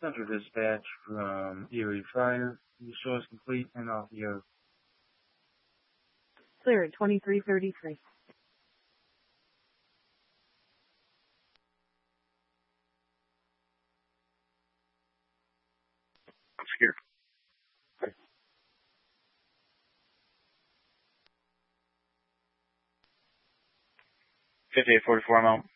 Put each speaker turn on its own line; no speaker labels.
Central Dispatch from Erie Fire. The show is complete and off the air.
Clear at 2333.
I'm scared. 5844 Mount.